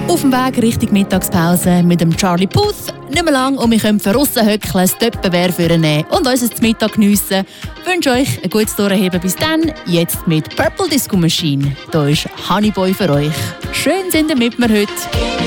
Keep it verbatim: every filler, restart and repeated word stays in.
Auf dem Weg Richtung Mittagspause mit dem Charlie Puth. Nicht mehr lang und wir können von aussen höckeln, das Töppenwehr vornehmen und uns zum Mittag geniessen. Ich wünsche euch ein gutes Durchheben bis dann. Jetzt mit Purple Disco Machine. Da ist Honeyboy für euch. Schön sind ihr mit mir heute.